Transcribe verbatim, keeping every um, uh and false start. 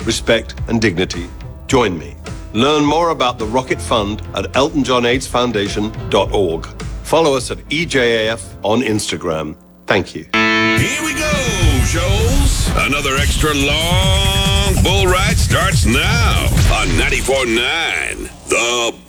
respect, and dignity. Join me. Learn more about the Rocket Fund at elton john aids foundation dot org. Follow us at E J A F on Instagram. Thank you. Here we go, Shoals. Another extra long bull ride starts now on ninety-four point nine The